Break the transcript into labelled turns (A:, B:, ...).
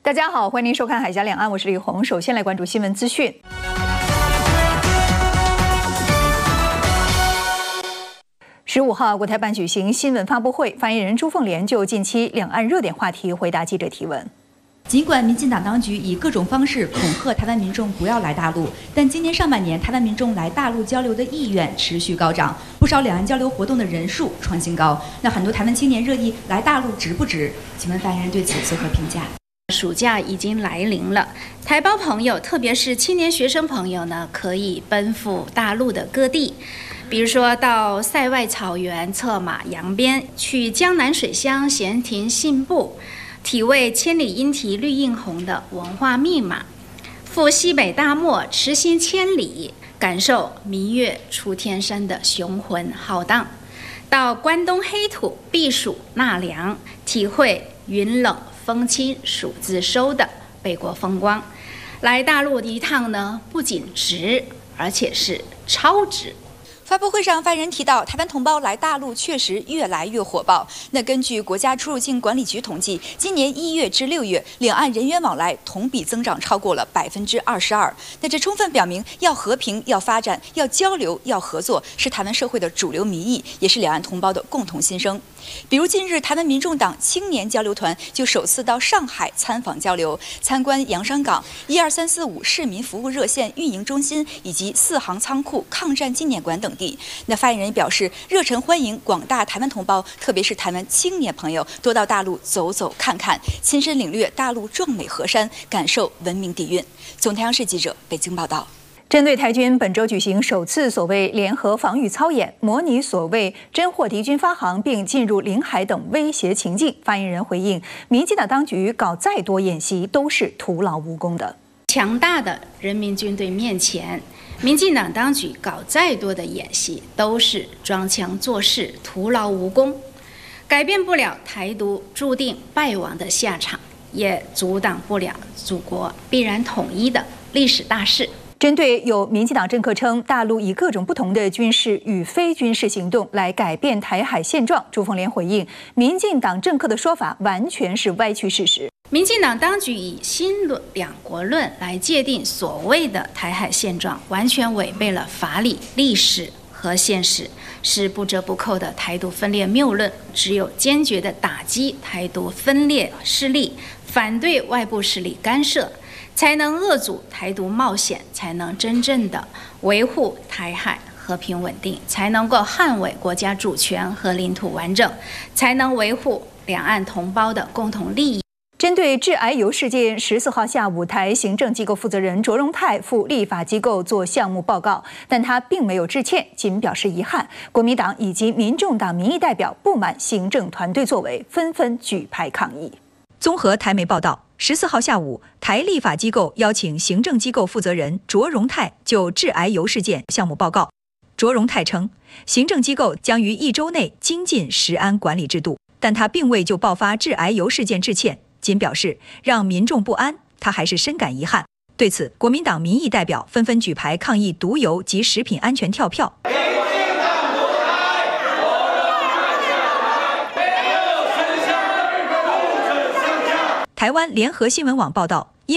A: 大家好，欢迎您收看《海峡两岸》，我是李红。首先来关注新闻资讯。15号，国台办举行新闻发布会，发言人朱凤莲就近期两岸热点话题回答记者提问。
B: 尽管民进党当局以各种方式恐吓台湾民众不要来大陆，但今年上半年台湾民众来大陆交流的意愿持续高涨，不少两岸交流活动的人数创新高。那很多台湾青年热议来大陆值不值？请问发言人对此作何评价？
C: 暑假已经来临了，台胞朋友，特别是青年学生朋友呢，可以奔赴大陆的各地，比如说到塞外草原策马扬鞭，去江南水乡闲庭信步，体味千里莺啼绿映红的文化密码，赴西北大漠驰行千里，感受明月出天山的雄浑浩荡，到关东黑土避暑纳凉，体会云冷 风轻暑自收的北国风光，来大陆一趟呢，不仅值，而且是超值。
B: 发布会上，发言人提到，台湾同胞来大陆确实越来越火爆。那根据国家出入境管理局统计，今年1月至6月，两岸人员往来同比增长超过了22%。那这充分表明，要和平、要发展、要交流、要合作，是台湾社会的主流民意，也是两岸同胞的共同心声。比如近日，台湾民众党青年交流团就首次到上海参访交流，参观洋山港、12345市民服务热线运营中心以及4行仓库、抗战纪念馆等地。 那发言人表示，热忱欢迎广大台湾同胞，特别是台湾青年朋友，多到大陆走走看看，亲身领略大陆壮美河山，感受文明底蕴。总台央视记者北京报道。
A: 针对台军本周举行首次所谓联合防御操演，模拟所谓侦获敌军发航并进入领海等威胁情境，发言人回应，民进党当局搞再多演习都是徒劳无功的。
C: 强大的人民军队面前，民进党当局搞再多的演习都是装腔作势，徒劳无功，改变不了台独注定败亡的下场，也阻挡不了祖国必然统一的历史大势。
A: 针对有民进党政客称大陆以各种不同的军事与非军事行动来改变台海现状，朱凤莲回应，民进党政客的说法完全是歪曲事实。
C: 民进党当局以新两国论来界定所谓的台海现状，完全违背了法理、历史和现实，是不折不扣的台独分裂谬论。只有坚决地打击台独分裂势力，反对外部势力干涉， 才能遏阻台独冒险，才能真正的维护台海和平稳定，才能够捍卫国家主权和领土完整，才能维护两岸同胞的共同利益。
A: 针对致癌油事件，14号下午，台行政机构负责人卓荣泰赴立法机构做项目报告，但他并没有致歉，仅表示遗憾。国民党以及民众党民意代表不满行政团队作为，纷纷举牌抗议。综合台媒报道。 14号下午，台立法机构邀请行政机构负责人卓荣泰就致癌油事件项目报告。卓荣泰称，行政机构将于1周内精进食安管理制度，但他并未就爆发致癌油事件致歉，仅表示让民众不安，他还是深感遗憾。对此，国民党民意代表纷纷举牌抗议毒油及食品安全跳票。 台湾联合新闻网报道，